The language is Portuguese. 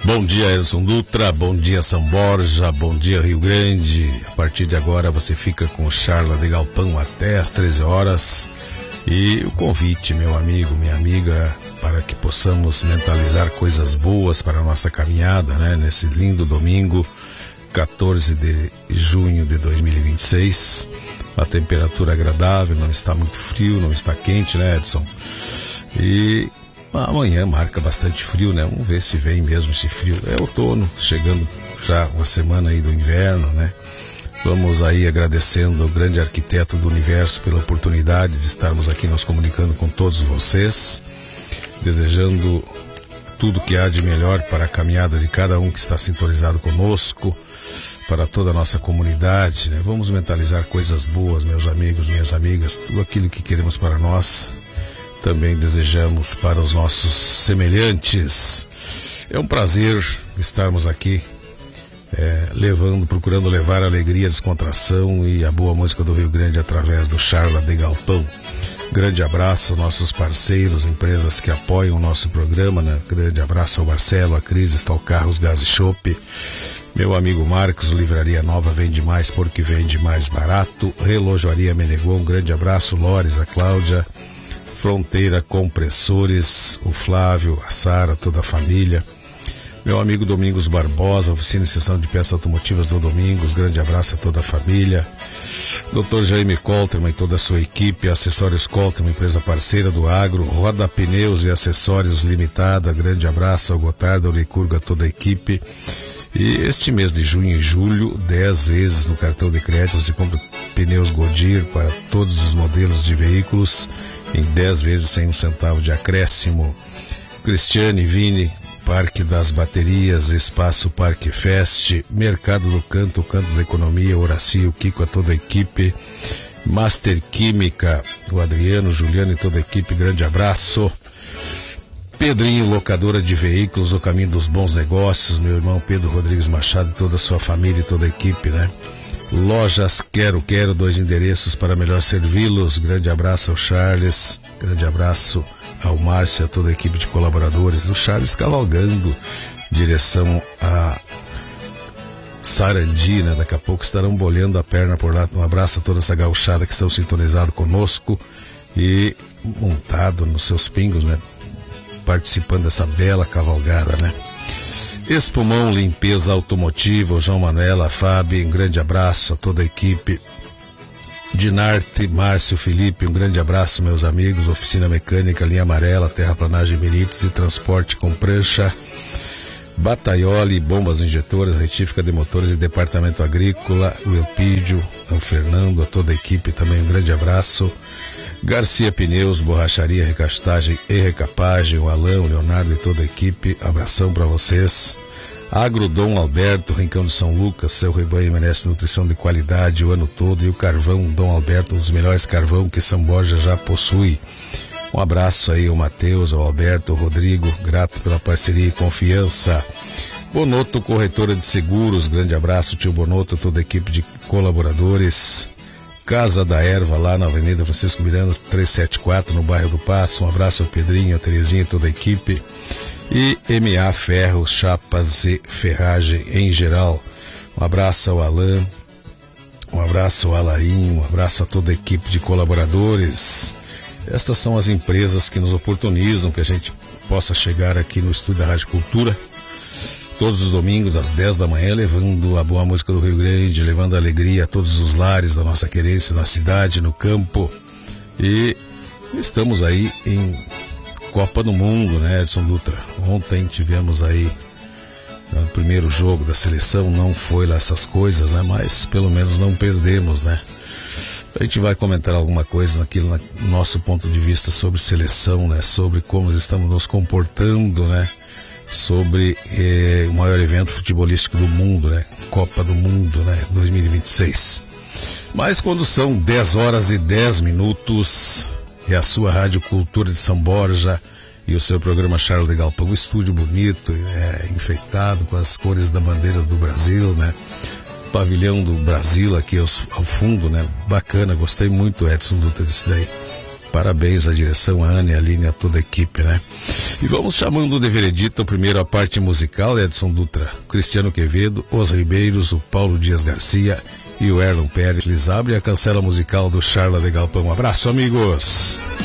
Bom dia, Edson Dutra, bom dia, São Borja, bom dia, Rio Grande. A partir de agora você fica com o Charla de Galpão até às 13 horas. E o convite, meu amigo, minha amiga, para que possamos mentalizar coisas boas para a nossa caminhada, né? Nesse lindo domingo, 14 de junho de 2026. A temperatura agradável, não está muito frio, não está quente, né, Edson? E amanhã marca bastante frio, né? Vamos ver se vem mesmo esse frio. É outono, chegando já uma semana aí do inverno, né? Vamos aí agradecendo ao grande arquiteto do universo pela oportunidade de estarmos aqui nos comunicando com todos vocês, desejando tudo que há de melhor para a caminhada de cada um que está sintonizado conosco, para toda a nossa comunidade, né? Vamos mentalizar coisas boas, meus amigos, minhas amigas, tudo aquilo que queremos para nós, também desejamos para os nossos semelhantes. É um prazer estarmos aqui, procurando levar alegria, descontração e a boa música do Rio Grande através do Charla de Galpão. Grande abraço aos nossos parceiros, empresas que apoiam o nosso programa, né? Grande abraço ao Marcelo, a Cris, Estal Carros, Gás e Chopp. Meu amigo Marcos, Livraria Nova vende mais porque vende mais barato. Relojoaria Menegon, grande abraço, Lores, a Cláudia. Fronteira Compressores, o Flávio, a Sara, toda a família. Meu amigo Domingos Barbosa, oficina e sessão de peças automotivas do Domingos, grande abraço a toda a família. Dr. Jaime Colterman e toda a sua equipe, Acessórios Colterman, empresa parceira do Agro, Roda Pneus e Acessórios Limitada, grande abraço ao Gotardo, ao Licurgo, a toda a equipe. E este mês de junho e julho, 10 vezes no cartão de crédito, você compra pneus Goodyear para todos os modelos de veículos, em 10 vezes sem um centavo de acréscimo. Cristiane, Vini, Parque das Baterias, Espaço Parque Fest, Mercado do Canto, Canto da Economia, Horacio, Kiko, a toda a equipe, Master Química, o Adriano, Juliano e toda a equipe, grande abraço. Pedrinho, locadora de veículos, o caminho dos bons negócios, meu irmão Pedro Rodrigues Machado e toda a sua família e toda a equipe, né? Lojas Quero, 2 endereços para melhor servi-los. Grande abraço ao Charles, grande abraço ao Márcio, a toda a equipe de colaboradores. O Charles cavalgando direção a Sarandi, né? Daqui a pouco estarão bolhando a perna por lá. Um abraço a toda essa gauchada que estão sintonizados conosco e montado nos seus pingos, né? Participando dessa bela cavalgada, né? Espumão Limpeza Automotiva, o João Manuel, a Fábio, um grande abraço a toda a equipe. Dinarte, Márcio, Felipe, um grande abraço, meus amigos. Oficina Mecânica, Linha Amarela, Terraplanagem Benites e Transporte com Prancha. Bataioli, Bombas Injetoras, Retífica de Motores e Departamento Agrícola, o Elpídio, o Fernando, a toda a equipe também, um grande abraço. Garcia Pneus, Borracharia, Recastagem e Recapagem, o Alain, o Leonardo e toda a equipe, abração para vocês. Agro Dom Alberto, Rincão de São Lucas, seu rebanho merece nutrição de qualidade o ano todo, e o carvão Dom Alberto, um dos melhores carvão que São Borja já possui. Um abraço aí ao Matheus, ao Alberto, ao Rodrigo, grato pela parceria e confiança. Bonoto, corretora de seguros, grande abraço, tio Bonoto, toda a equipe de colaboradores. Casa da Erva, lá na Avenida Francisco Miranda, 374, no bairro do Passo. Um abraço ao Pedrinho, a Terezinha e toda a equipe. E MA Ferros, Chapas e Ferragem em geral. Um abraço ao Alain, um abraço ao Alain, um abraço a toda a equipe de colaboradores. Estas são as empresas que nos oportunizam que a gente possa chegar aqui no estúdio da Rádio Cultura todos os domingos às 10 da manhã, levando a boa música do Rio Grande, levando a alegria a todos os lares da nossa querência, na cidade, no campo. E estamos aí em Copa do Mundo, né, Edson Dutra? Ontem tivemos aí o primeiro jogo da seleção, não foi lá essas coisas, né, mas pelo menos não perdemos, né? A gente vai comentar alguma coisa naquilo, no nosso ponto de vista sobre seleção, né, sobre como estamos nos comportando, né, sobre o maior evento futebolístico do mundo, né? Copa do Mundo, né? 2026. Mas quando são 10 horas e 10 minutos, é a sua Rádio Cultura de São Borja e o seu programa Charla de Galpão, um estúdio bonito, enfeitado com as cores da bandeira do Brasil, né? Pavilhão do Brasil aqui ao fundo, né? Bacana, gostei muito, Edson Dutra, disso daí. Parabéns à direção, a Ana, a Aline, a toda a equipe, né? E vamos chamando de veredito, primeiro a parte musical, Edson Dutra, Cristiano Quevedo, Os Ribeiros, o Paulo Dias Garcia e o Erlon Pérez. Eles abrem a cancela musical do Charla de Galpão. Um abraço, amigos!